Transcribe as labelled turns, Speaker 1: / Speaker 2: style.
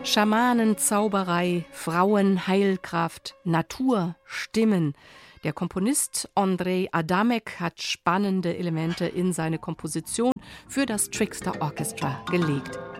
Speaker 1: Schamanen, Zauberei, Frauen, Heilkraft, Natur, Stimmen. Der Komponist Ondřej Adamek hat spannende Elemente in seine Komposition für das Trickster Orchestra gelegt.